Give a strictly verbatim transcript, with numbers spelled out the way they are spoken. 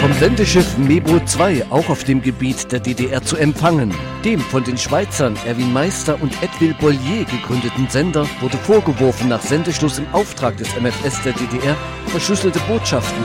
vom Sendeschiff Mebro zwei auch auf dem Gebiet der D D R zu empfangen. Dem von den Schweizern Erwin Meister und Edwil Bollier gegründeten Sender wurde vorgeworfen, nach Sendeschluss im Auftrag des M F S der D D R verschlüsselte Botschaften